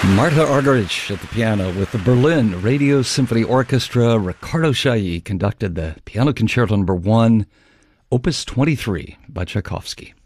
Martha Argerich at the piano with the Berlin Radio Symphony Orchestra. Riccardo Chailly conducted the Piano Concerto No. 1, Opus 23 by Tchaikovsky.